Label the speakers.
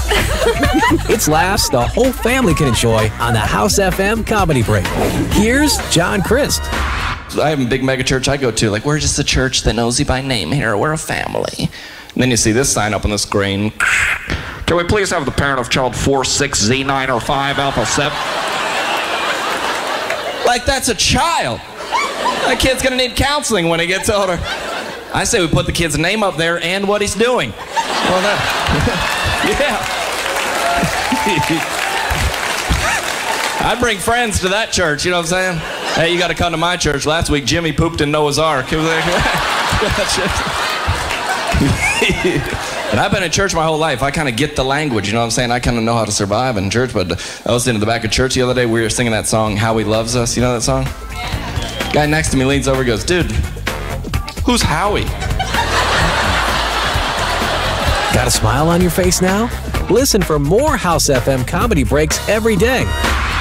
Speaker 1: It's laughs the whole family can enjoy on the House FM Comedy Break. Here's John Christ.
Speaker 2: I have a big mega church I go to. Like, we're just a church that knows you by name here. We're a family. And then you see this sign up on the screen. Can we please have the parent of child 46Z9 or 5 Alpha 7? Like, that's a child. That kid's gonna need counseling when he gets older. I say we put the kid's name up there and what he's doing. Well, yeah. I'd bring friends to that church, you know what I'm saying? Hey, you gotta come to my church. Last week, Jimmy pooped in Noah's Ark. And I've been in church my whole life. I kind of get the language, you know what I'm saying? I kind of know how to survive in church, but I was sitting in the back of church the other day. We were singing that song, How He Loves Us. You know that song? Guy next to me leans over and goes, dude, who's Howie?
Speaker 1: Got a smile on your face now? Listen for more House FM Comedy Breaks every day